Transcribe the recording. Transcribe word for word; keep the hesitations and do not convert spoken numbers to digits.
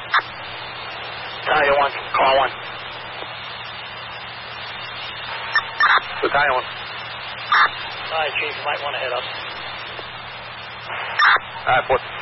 Battalion one, call one. Battalion one. All right, Chief, you might want to head up. All right, four.